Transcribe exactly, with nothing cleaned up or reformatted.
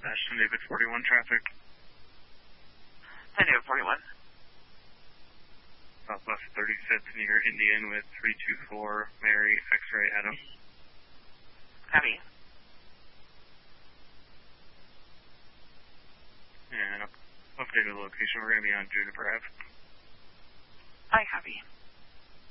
Ashton David forty-one traffic. ten David forty-one. Southwest thirty-fifth near Indian with three two four Mary X-ray Adam. Copy. And up, updated location, we're going to be on Juniper Ave. I copy.